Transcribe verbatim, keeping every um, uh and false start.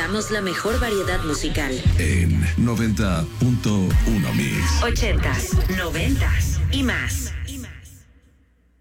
presentamos la mejor variedad musical en noventa punto uno Mix. ochentas, noventas y más.